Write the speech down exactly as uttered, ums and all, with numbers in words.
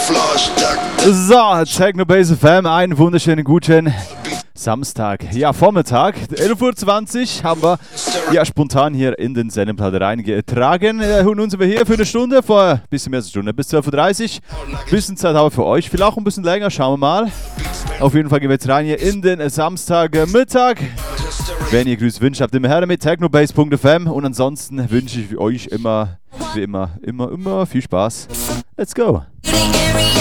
So, Technobase F M, einen wunderschönen guten Samstag. Ja, Vormittag, elf Uhr zwanzig haben wir ja spontan hier in den Sendeplan reingetragen. Äh, und nun sind wir hier für eine Stunde, vor ein bisschen mehr als eine Stunde, bis zwölf Uhr dreißig. Ein bisschen Zeit haben wir für euch, vielleicht auch ein bisschen länger, schauen wir mal. Auf jeden Fall gehen wir jetzt rein hier in den Samstagmittag. Wenn ihr Grüße wünscht, habt immer her mit technobase punkt f m und ansonsten wünsche ich euch immer, wie immer, immer, immer viel Spaß. Let's go!